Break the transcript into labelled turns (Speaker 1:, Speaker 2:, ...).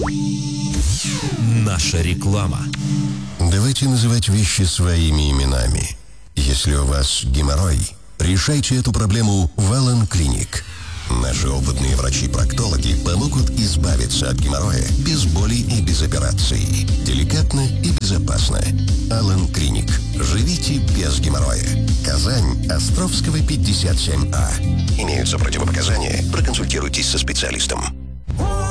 Speaker 1: Наша реклама.
Speaker 2: Давайте называть вещи своими именами. Если у вас геморрой, решайте эту проблему в Аллен Клиник. Наши опытные врачи-проктологи помогут избавиться от геморроя без боли и без операций. Деликатно и безопасно. Аллен Клиник. Живите без геморроя. Казань, Островского, 57А. Имеются противопоказания. Проконсультируйтесь со специалистом.